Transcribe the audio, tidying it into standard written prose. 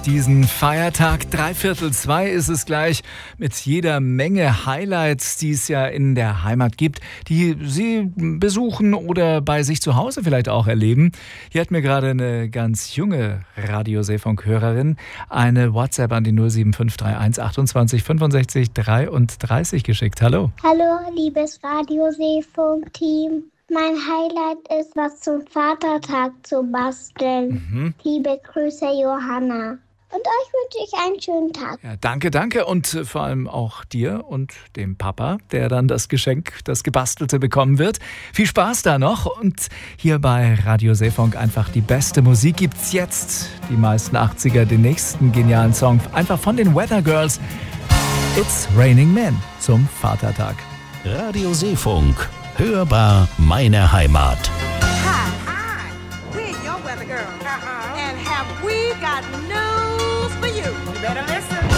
diesen Feiertag. 3:45 ist es gleich, mit jeder Menge Highlights, die es ja in der Heimat gibt, die Sie besuchen oder bei sich zu Hause vielleicht auch erleben. Hier hat mir gerade eine ganz junge Radio-Seefunk-Hörerin eine WhatsApp an die 07531 28 65 33 geschickt. Hallo. Hallo, liebes Radio-Seefunk-Team. Mein Highlight ist, was zum Vatertag zu basteln. Liebe Grüße, Johanna. Und euch wünsche ich einen schönen Tag. Ja, danke und vor allem auch dir und dem Papa, der dann das Geschenk, das Gebastelte bekommen wird. Viel Spaß da noch und hier bei Radio Seefunk einfach die beste Musik gibt's jetzt. Die meisten 80er, den nächsten genialen Song, einfach von den Weather Girls. It's Raining Men zum Vatertag. Radio Seefunk. Hörbar meine Heimat. Hi, we're your weather girl. And have we got news for you? You better listen.